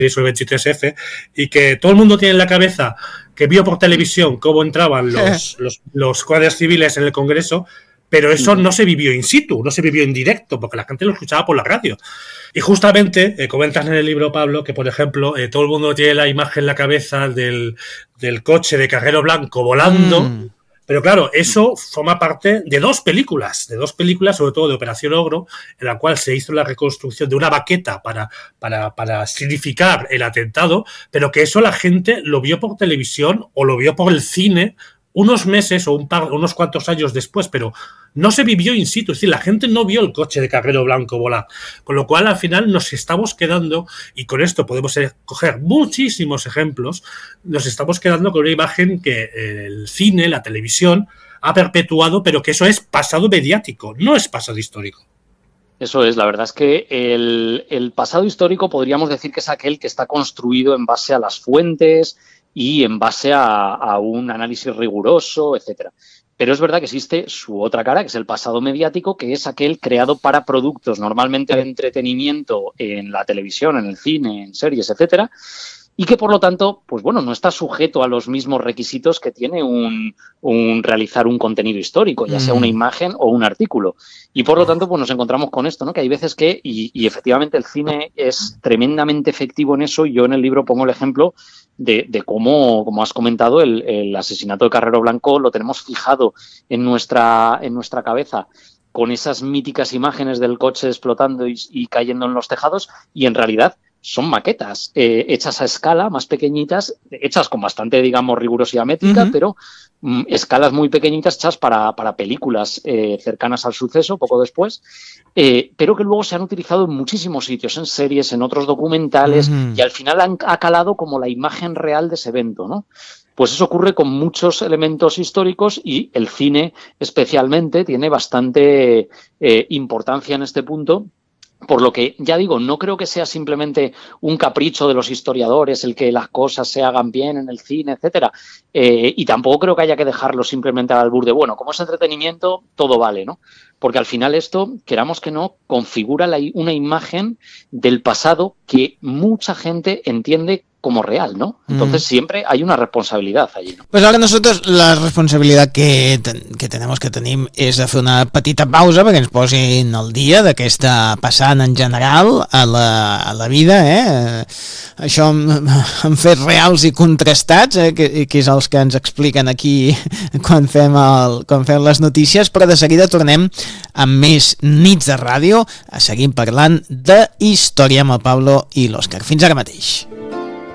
sobre el 23F, y que todo el mundo tiene en la cabeza que vio por televisión cómo entraban los guardias civiles en el Congreso, pero eso no se vivió in situ, no se vivió en directo, porque la gente lo escuchaba por la radio. Y justamente comentas en el libro, Pablo, que por ejemplo todo el mundo tiene la imagen en la cabeza del coche de Carrero Blanco volando, pero claro, eso forma parte de dos películas, sobre todo de Operación Ogro, en la cual se hizo la reconstrucción de una baqueta para significar el atentado, pero que eso la gente lo vio por televisión o lo vio por el cine unos meses o unos cuantos años después, pero no se vivió in situ, es decir, la gente no vio el coche de Carrero Blanco volar, con lo cual al final nos estamos quedando, y con esto podemos coger muchísimos ejemplos, nos estamos quedando con una imagen que el cine, la televisión, ha perpetuado, pero que eso es pasado mediático, no es pasado histórico. Eso es, la verdad es que el pasado histórico podríamos decir que es aquel que está construido en base a las fuentes y en base a un análisis riguroso, etcétera. Pero es verdad que existe su otra cara, que es el pasado mediático, que es aquel creado para productos normalmente de entretenimiento en la televisión, en el cine, en series, etcétera, y que por lo tanto, pues bueno, no está sujeto a los mismos requisitos que tiene un realizar un contenido histórico, ya sea una imagen o un artículo. Y por lo tanto, pues nos encontramos con esto, ¿no? Que hay veces que, y efectivamente el cine es tremendamente efectivo en eso, y yo en el libro pongo el ejemplo de cómo, como has comentado, el asesinato de Carrero Blanco lo tenemos fijado en nuestra cabeza con esas míticas imágenes del coche explotando y cayendo en los tejados, y en realidad son maquetas hechas a escala, más pequeñitas, hechas con bastante, digamos, rigurosidad métrica, pero escalas muy pequeñitas hechas para películas cercanas al suceso, poco después, pero que luego se han utilizado en muchísimos sitios, en series, en otros documentales, y al final ha calado como la imagen real de ese evento, ¿no? Pues eso ocurre con muchos elementos históricos, y el cine especialmente tiene bastante importancia en este punto. Por lo que, ya digo, no creo que sea simplemente un capricho de los historiadores el que las cosas se hagan bien en el cine, etcétera. Y tampoco creo que haya que dejarlo simplemente al albur de, bueno, como es entretenimiento, todo vale, ¿no? Porque al final esto, queramos que no, configura una imagen del pasado que mucha gente entiende como real, ¿no? Entonces siempre hay una responsabilidad allí, ¿no? Pues ahora nosotros la responsabilitat que tenim és de fer una petita pausa perquè ens posin al dia de què està passant en general a la vida, això amb fets reals i contrastats, que és els que ens expliquen aquí quan fem les notícies, però de seguida tornem amb més nits de ràdio a seguir parlant de història amb el Pablo i l'Òscar. Fins ara mateix.